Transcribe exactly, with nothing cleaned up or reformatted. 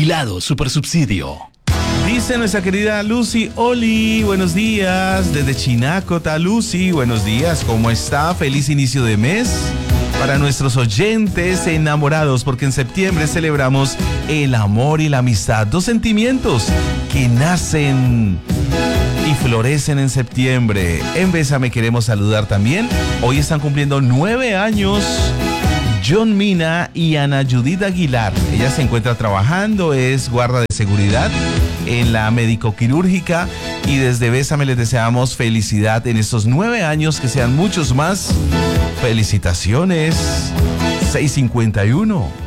Vigilado Supersubsidio. Dice nuestra querida Lucy, Oli, buenos días, desde Chinacota. Lucy, buenos días, ¿cómo está? Feliz inicio de mes para nuestros oyentes enamorados, porque en septiembre celebramos el amor y la amistad, dos sentimientos que nacen y florecen en septiembre. En Bésame queremos saludar también, hoy están cumpliendo nueve años John Mina y Ana Judith Aguilar. Ella se encuentra trabajando, es guarda de seguridad en la médico-quirúrgica, y desde Bésame les deseamos felicidad en estos nueve años, que sean muchos más. Felicitaciones. seis cincuenta y uno.